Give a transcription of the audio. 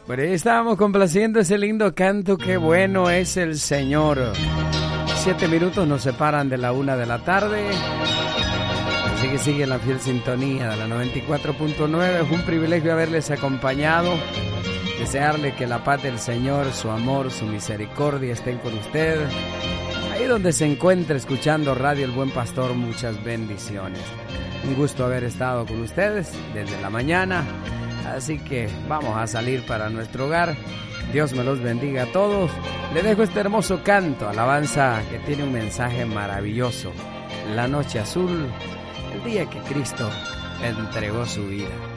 Por ahí estábamos complaciendo ese lindo canto, qué bueno es el Señor. 7 minutos nos separan de la 1 de la tarde. Así que sigue la fiel sintonía de la 94.9. Es un privilegio haberles acompañado. Desearle que la paz del Señor, su amor, su misericordia estén con usted. Ahí donde se encuentre escuchando Radio El Buen Pastor, muchas bendiciones. Un gusto haber estado con ustedes desde la mañana. Así que vamos a salir para nuestro hogar. Dios me los bendiga a todos. Le dejo este hermoso canto, alabanza que tiene un mensaje maravilloso. La noche azul, el día que Cristo entregó su vida.